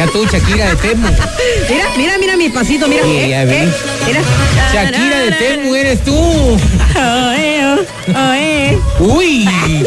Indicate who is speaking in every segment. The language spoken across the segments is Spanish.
Speaker 1: Ya tú, Shakira de Temu.
Speaker 2: Mira mi pasito, mira.
Speaker 1: Sí, ya vi.
Speaker 2: Mira.
Speaker 1: Shakira de Temu eres tú. Uy.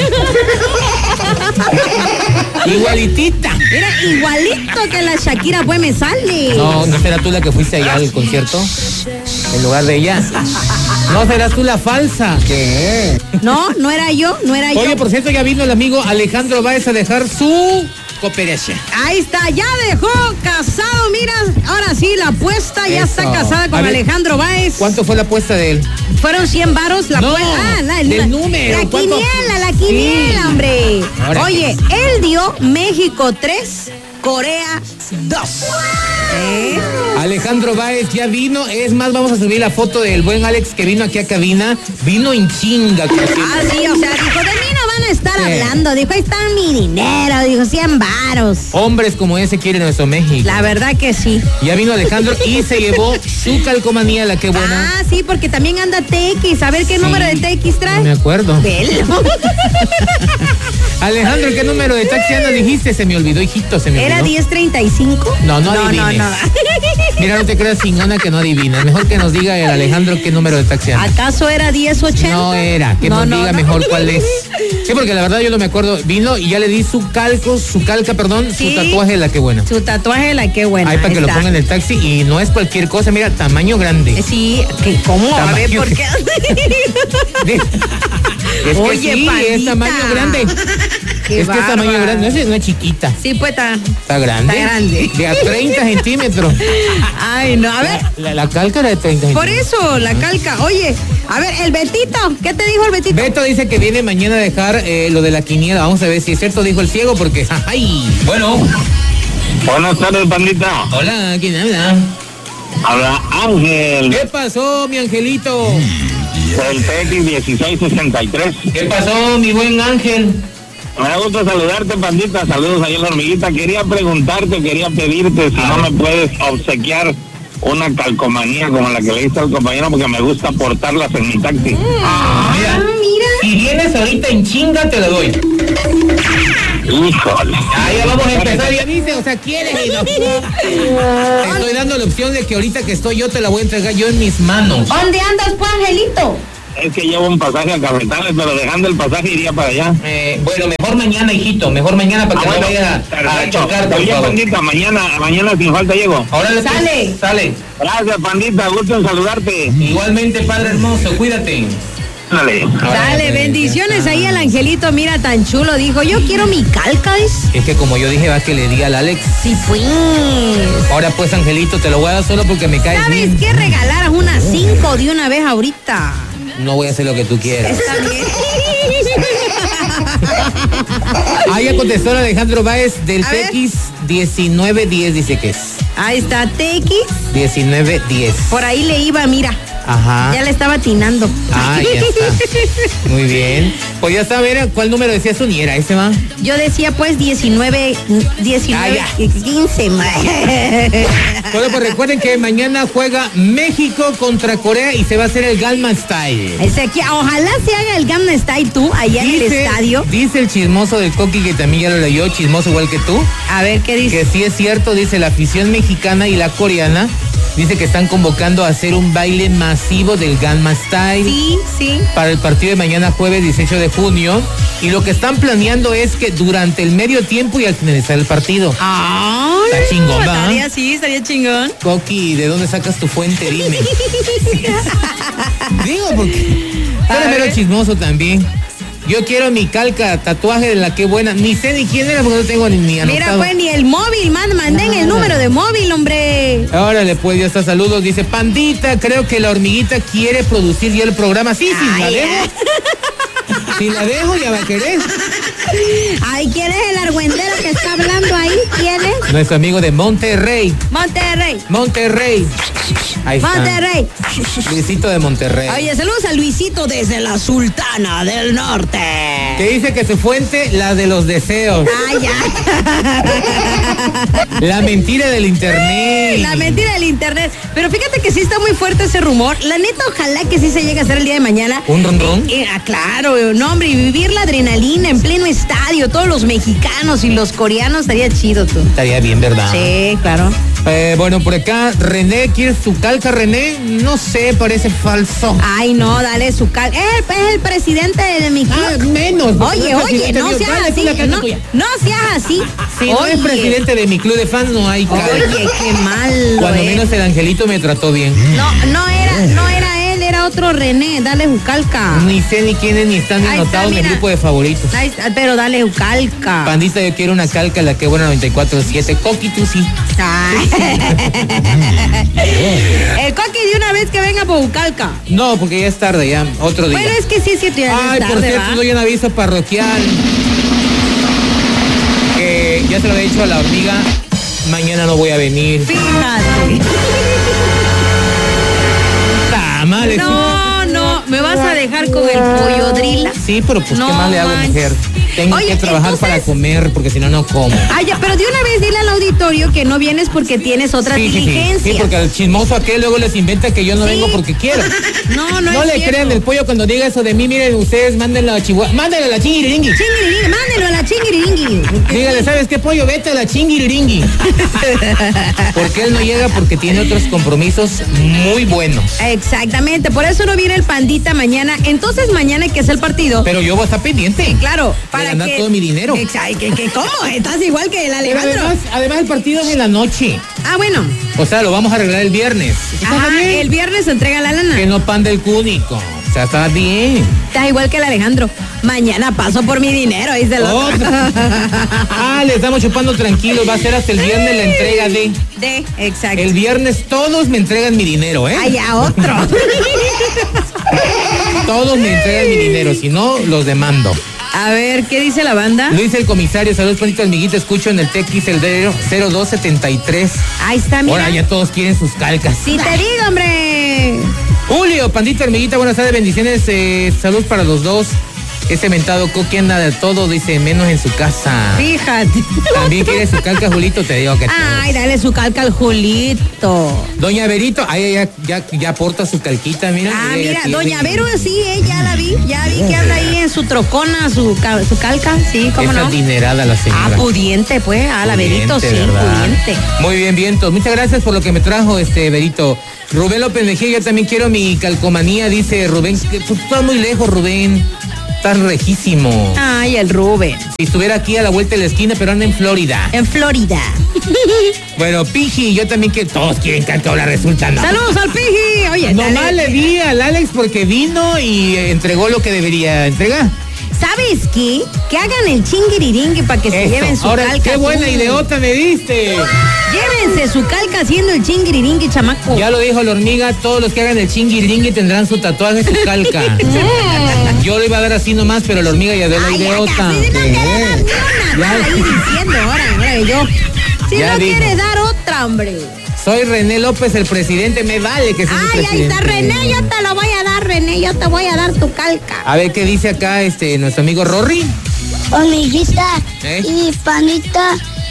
Speaker 1: Igualitita.
Speaker 2: Mira, igualito que la Shakira, pues me sale.
Speaker 1: No será tú la que fuiste allá al concierto en lugar de ella. No serás tú la falsa.
Speaker 2: ¿Qué? No era yo.
Speaker 1: Oye, por cierto, ya vino el amigo Alejandro Báez a dejar su cooperación.
Speaker 2: Ahí está, ya dejó casado, mira, ahora sí, la apuesta, ya está casada con Alejandro Báez.
Speaker 1: ¿Cuánto fue la apuesta de él?
Speaker 2: Fueron 100 varos la apuesta.
Speaker 1: El número.
Speaker 2: La quiniela, sí. Hombre. Ahora oye, él dio México 3, Corea 2.
Speaker 1: Alejandro Báez ya vino, es más, vamos a subir la foto del buen Alex que vino aquí a cabina, vino en chinga.
Speaker 2: Sí, o sea, dijo, de mí no van a estar hablando, dijo, ahí está mi dinero, dijo, 100 varos.
Speaker 1: Hombres como ese quiere nuestro México.
Speaker 2: La verdad que sí.
Speaker 1: Ya vino Alejandro y se llevó su calcomanía, la que buena.
Speaker 2: Ah, sí, porque también anda TX, a ver qué número de TX trae.
Speaker 1: No me acuerdo.
Speaker 2: Velo.
Speaker 1: Alejandro, ¿qué número de taxi anda dijiste? Se me olvidó, hijito, se me olvidó.
Speaker 2: ¿Era 1035?
Speaker 1: No adivines. No. Mira, no te creas chingona que no adivinas. Mejor que nos diga el Alejandro qué número de taxi anda.
Speaker 2: ¿Acaso era 1080?
Speaker 1: No era, que nos diga mejor cuál es. Sí, porque la verdad yo no me acuerdo. Vino y ya le di su tatuaje de la que buena.
Speaker 2: Su tatuaje de la que buena.
Speaker 1: Ahí para que lo pongan en el taxi y no es cualquier cosa, mira, tamaño grande.
Speaker 2: Sí, ¿cómo? A ver, ¿por qué?
Speaker 1: Es que sí, pandita. Es tamaño grande. Es que es tamaño grande, no es chiquita.
Speaker 2: Sí, pues
Speaker 1: está grande.
Speaker 2: Está grande.
Speaker 1: De a 30 centímetros.
Speaker 2: Ay, no, a ver.
Speaker 1: La calca era de 30
Speaker 2: Por eso, la calca. Oye, a ver, el Betito, ¿qué te dijo el Betito?
Speaker 1: Beto dice que viene mañana a dejar lo de la quiniela. Vamos a ver si es cierto, dijo el ciego, porque... ¡Ay! Bueno.
Speaker 3: Buenas tardes, pandita.
Speaker 1: Hola, ¿quién habla?
Speaker 3: Habla Ángel.
Speaker 1: ¿Qué pasó, mi angelito?
Speaker 3: El TX 1663.
Speaker 1: ¿Qué pasó, mi buen Ángel?
Speaker 3: Me da gusto saludarte, pandita. Saludos ahí en la hormiguita. Quería pedirte si no me puedes obsequiar una calcomanía como la que le diste al compañero, porque me gusta portarlas en mi taxi.
Speaker 1: Mira. Si vienes ahorita en chinga, te lo doy.
Speaker 3: Híjole.
Speaker 1: Ya vamos a empezar, ya dice, o sea, quieres y no. Te estoy dando la opción de que ahorita que estoy yo te la voy a entregar yo en mis manos.
Speaker 2: ¿Dónde andas, pues, Angelito?
Speaker 3: Es que llevo un pasaje a Cafetales, pero dejando el pasaje iría para allá.
Speaker 1: Bueno, mejor mañana, hijito, mejor mañana para que no vaya a chocar.
Speaker 3: Oye, pandita, mañana sin falta llego.
Speaker 1: Ahora sale.
Speaker 3: Gracias, pandita, gusto en saludarte.
Speaker 1: Igualmente, padre hermoso, cuídate.
Speaker 2: Dale, bendiciones ahí al Angelito, mira, tan chulo, dijo, yo quiero mi calca,
Speaker 1: Es que como yo dije, va que le diga al Alex.
Speaker 2: Sí, pues.
Speaker 1: Ahora pues, Angelito, te lo voy a dar solo porque me caes bien.
Speaker 2: ¿Sabes qué? Regalaras unas 5 de una vez ahorita.
Speaker 1: No voy a hacer lo que tú quieras.
Speaker 2: Está bien.
Speaker 1: Ahí ya contestó Alejandro Báez del TX 1910, dice que es.
Speaker 2: Ahí está, TX
Speaker 1: 1910.
Speaker 2: Por ahí le iba, mira.
Speaker 1: Ajá.
Speaker 2: Ya le estaba atinando.
Speaker 1: Ah, ya está. Muy bien. Pues ya está, mira, ¿cuál número decías tú? Ni era ese, ¿va?
Speaker 2: Yo decía pues 19, 15.
Speaker 1: Bueno, pues recuerden que mañana juega México contra Corea y se va a hacer el Gangnam Style.
Speaker 2: Ojalá se haga el Gangnam Style tú, allá en el estadio.
Speaker 1: Dice el chismoso del Coqui, que también ya lo leyó, chismoso igual que tú.
Speaker 2: A ver, ¿qué dice?
Speaker 1: Que sí es cierto, dice la afición mexicana y la coreana. Dice que están convocando a hacer un baile masivo del Gangnam Style.
Speaker 2: Sí.
Speaker 1: Para el partido de mañana jueves 18 de junio. Y lo que están planeando es que durante el medio tiempo y al finalizar el partido. Está chingón, ¿verdad?
Speaker 2: Estaría chingón.
Speaker 1: Coqui, ¿de dónde sacas tu fuente? Dime. Digo, porque tú eres mero chismoso también. Yo quiero mi calca, tatuaje de la que buena. Ni sé ni quién era porque no tengo ni anotado.
Speaker 2: Mira, pues ni el móvil, manden el número de móvil, hombre.
Speaker 1: Órale, pues ya está, saludos. Dice, pandita, creo que la hormiguita quiere producir ya el programa. Sí, si la dejo. Si la dejo, ya va a querer.
Speaker 2: Ay, ¿quién es el argüendero que está hablando ahí? ¿Quién es?
Speaker 1: Nuestro amigo de Monterrey. Ahí está.
Speaker 2: Monterrey.
Speaker 1: Luisito de Monterrey.
Speaker 2: Oye, saludos a Luisito desde la Sultana del Norte.
Speaker 1: Que dice que su fuente, la de los deseos. La mentira del internet.
Speaker 2: La mentira del internet. Pero fíjate que sí está muy fuerte ese rumor. La neta, ojalá que sí se llegue a hacer el día de mañana.
Speaker 1: ¿Un ron?
Speaker 2: Claro, no, hombre, y vivir la adrenalina en pleno estadio, todos los mexicanos y los coreanos estaría chido. tú.
Speaker 1: Estaría bien, ¿verdad?
Speaker 2: Sí, claro.
Speaker 1: Bueno, por acá, René, ¿quieres tu calca, René? No sé, parece falso.
Speaker 2: Ay, no, dale su calca. Es el presidente de mi club.
Speaker 1: Menos.
Speaker 2: Oye, no seas así. No seas así.
Speaker 1: Si no es presidente de mi club de fans, no hay calca.
Speaker 2: Oye, qué mal.
Speaker 1: Cuando menos el Angelito me trató bien.
Speaker 2: No era él, era otro René. Dale su calca.
Speaker 1: Ni sé ni quiénes ni están anotados en el grupo de favoritos.
Speaker 2: Ahí está, pero dale su calca.
Speaker 1: Pandita, yo quiero una calca, la que buena 94.7. Coqui, tú sí.
Speaker 2: Ay. El Coqui de una vez que venga por su calca.
Speaker 1: No, porque ya es tarde, ya, otro día.
Speaker 2: Bueno, es que sí es cierto, ya es tarde.
Speaker 1: Por cierto, doy un aviso parroquial. Ya se lo había dicho a la hormiga, mañana no voy a venir.
Speaker 2: Fíjate.
Speaker 1: Tamales.
Speaker 2: No, ¿me vas a dejar con el pollo drila?
Speaker 1: Sí, pero pues
Speaker 2: No
Speaker 1: ¿qué más le hago,
Speaker 2: manches.
Speaker 1: mujer? Tengo
Speaker 2: Oye,
Speaker 1: que trabajar
Speaker 2: entonces,
Speaker 1: para comer, porque si no, no como.
Speaker 2: Ya, pero de una vez dile al auditorio que no vienes porque tienes otra diligencia.
Speaker 1: Sí, porque al chismoso aquel luego les inventa que yo no vengo porque quiero.
Speaker 2: No
Speaker 1: le
Speaker 2: es
Speaker 1: crean
Speaker 2: cierto.
Speaker 1: el pollo cuando diga eso de mí. Miren, ustedes mándenlo a Chihuahua. Mándenlo a la chingiriringui.
Speaker 2: Chingiriringui, mándelo a la chingiriringui.
Speaker 1: Dígale, ¿sabes qué, pollo? Vete a la chingiriringui. Porque él no llega porque tiene otros compromisos muy buenos.
Speaker 2: Exactamente, por eso no viene el Pandita mañana. Entonces mañana hay que hacer el partido.
Speaker 1: Pero yo voy a estar pendiente.
Speaker 2: Claro,
Speaker 1: para ganar todo mi dinero.
Speaker 2: ¿Cómo? Estás igual que el
Speaker 1: Pero
Speaker 2: Alejandro.
Speaker 1: además el partido es en la noche.
Speaker 2: Bueno.
Speaker 1: O sea, lo vamos a arreglar el viernes.
Speaker 2: El viernes se entrega la lana.
Speaker 1: Que no pan del cúnico. O sea, está bien.
Speaker 2: Estás igual que el Alejandro. Mañana paso por mi dinero, dice el otro.
Speaker 1: Le estamos chupando tranquilos. Va a ser hasta el viernes la entrega de.
Speaker 2: Exacto.
Speaker 1: El viernes todos me entregan mi dinero, ¿eh?
Speaker 2: A otro.
Speaker 1: Todos me entregan mi dinero, si no, los demando.
Speaker 2: A ver, ¿qué dice la banda?
Speaker 1: Luis el comisario, saludos, Panito Almiguita, escucho en el TX el 0273.
Speaker 2: Ahí está, mira.
Speaker 1: Ahora ya todos quieren sus calcas.
Speaker 2: Sí te digo, hombre.
Speaker 1: Julio, Pandita Almiguita, buenas tardes, bendiciones, saludos para los dos. Ese mentado Coqui anda de todo, dice, menos en su casa.
Speaker 2: Fíjate.
Speaker 1: También quiere su calca, Julito, te digo que
Speaker 2: Ay, dale su calca al Julito.
Speaker 1: Doña Verito, ya aporta su calquita, mira.
Speaker 2: Mira, Doña Vero, sí, ya la vi. Ya vi que anda ahí en su trocona, su calca, sí, cómo no.
Speaker 1: Es adinerada la señora.
Speaker 2: Pudiente, pues, la Verito, sí,
Speaker 1: ¿verdad?
Speaker 2: pudiente.
Speaker 1: Muy bien, vientos. Muchas gracias por lo que me trajo, Verito. Rubén López Mejía, yo también quiero mi calcomanía, dice Rubén. Tú estás muy lejos, Rubén. Estás rejísimo.
Speaker 2: Ay, el Rubén.
Speaker 1: Si estuviera aquí a la vuelta de la esquina, pero anda en Florida.
Speaker 2: En Florida.
Speaker 1: Bueno, Piji, yo también quiero. Todos quieren calca, ahora resulta no.
Speaker 2: ¡Saludos al Piji! Oye,
Speaker 1: nomás le di al Alex porque vino y entregó lo que debería entregar.
Speaker 2: ¿Sabes qué? Que hagan el chingiriringue para que se lleven su calca.
Speaker 1: ¡Qué buena ideota me diste!
Speaker 2: Llévense su calca haciendo el chingiriringue, chamaco.
Speaker 1: Ya lo dijo la hormiga, todos los que hagan el chingiriringue tendrán su tatuaje, su calca. Yo le iba a dar así nomás, pero la hormiga ya dio la ideota.
Speaker 2: No quiere dar ahí diciendo, ahora yo. Si
Speaker 1: ya
Speaker 2: no
Speaker 1: dijo.
Speaker 2: quiere dar otra, hombre.
Speaker 1: Soy René López, el presidente, me vale que sea el presidente.
Speaker 2: Ahí está René, yo te lo voy a dar, René, yo te voy a dar tu calca.
Speaker 1: A ver qué dice acá nuestro amigo Rory.
Speaker 4: Hormiguita y Panita,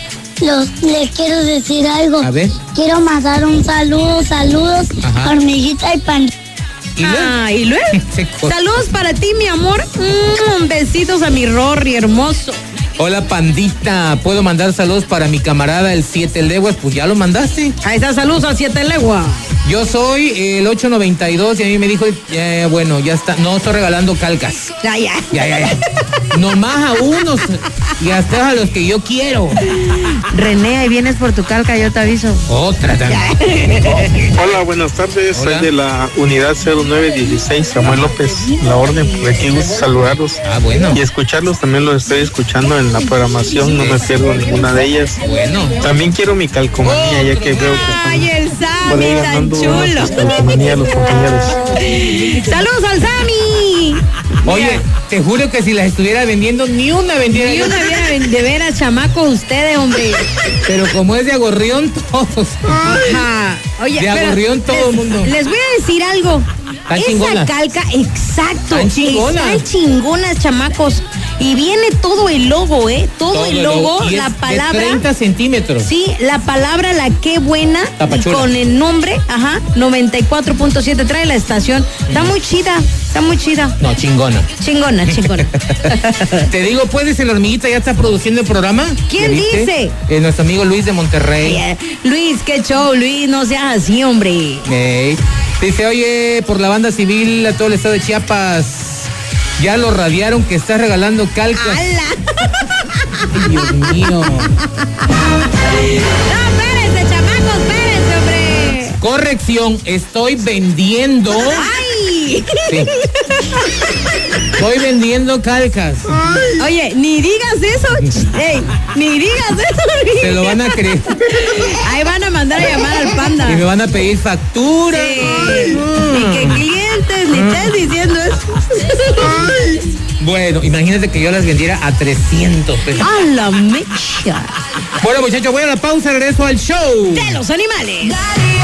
Speaker 4: le quiero decir algo.
Speaker 1: A ver.
Speaker 4: Quiero mandar un saludos,
Speaker 1: Ajá.
Speaker 4: Hormiguita y Panita.
Speaker 2: ¿Y luego? Saludos para ti, mi amor. Besitos a mi Rory, hermoso.
Speaker 1: Hola, Pandita. ¿Puedo mandar saludos para mi camarada, el 7 Leguas? Pues ya lo mandaste.
Speaker 2: Ahí está, saludos al 7 Leguas.
Speaker 1: Yo soy el 892 y a mí me dijo, bueno, ya está. No, estoy regalando calcas. Ya. Nomás a unos y hasta a los que yo quiero.
Speaker 2: René, ahí vienes por tu calca, yo te aviso.
Speaker 1: Otra también.
Speaker 5: Hola, buenas tardes.
Speaker 1: Hola.
Speaker 5: Soy de la unidad 0916, Samuel López. La orden, por aquí gusto saludarlos.
Speaker 1: Bueno.
Speaker 5: Y escucharlos, también los estoy escuchando en la programación, no me pierdo ninguna de ellas.
Speaker 1: Bueno.
Speaker 5: También quiero mi calcomanía, ya que veo que
Speaker 2: Ay, el
Speaker 5: por ahí
Speaker 2: Sammy, tan
Speaker 5: ganando unas
Speaker 2: chulo.
Speaker 5: calcomanías los compañeros.
Speaker 2: Saludos al Sammy.
Speaker 1: Oye, te juro que si las estuviera vendiendo, ni una vendiera.
Speaker 2: Ni
Speaker 1: yo.
Speaker 2: una viera de veras, chamacos, ustedes, hombre.
Speaker 1: Pero como es de Agorrión, todos.
Speaker 2: Ajá. Oye,
Speaker 1: De Agorrión todo el mundo.
Speaker 2: Les voy a decir algo.
Speaker 1: Están
Speaker 2: Esa
Speaker 1: chingonas.
Speaker 2: calca, exacto.
Speaker 1: Están chingonas.
Speaker 2: Están chingonas, chamacos. Y viene todo el logo, todo el logo, la palabra.
Speaker 1: De 30 centímetros.
Speaker 2: Sí, la palabra La Qué Buena.
Speaker 1: Tapachula.
Speaker 2: Con el nombre, 94.7 trae la estación. Está muy chida.
Speaker 1: No, chingona.
Speaker 2: Chingona.
Speaker 1: Te digo, pues, el Hormiguita ya está produciendo el programa.
Speaker 2: ¿Quién dice?
Speaker 1: Nuestro amigo Luis de Monterrey.
Speaker 2: Luis, qué show, Luis, no seas así, hombre.
Speaker 1: Dice, oye, por la banda civil a todo el estado de Chiapas, ya lo radiaron que estás regalando calcas.
Speaker 2: ¡Hala!
Speaker 1: Ay, Dios mío.
Speaker 2: No, espérense, chamacos, espérense, hombre.
Speaker 1: Corrección, estoy vendiendo.
Speaker 2: ¡Ay!
Speaker 1: Sí. Estoy vendiendo calcas.
Speaker 2: Oye, ni digas eso. Ey, ni digas eso.
Speaker 1: Se lo van a creer.
Speaker 2: Ahí van a mandar a llamar al Panda.
Speaker 1: Y me van a pedir factura.
Speaker 2: Sí. Ni que clientes, ni estés diciendo eso.
Speaker 1: Bueno, imagínate que yo las vendiera a 300 pesos.
Speaker 2: ¡A la mecha!
Speaker 1: Bueno, muchachos, voy a la pausa, regreso al show
Speaker 2: De los animales.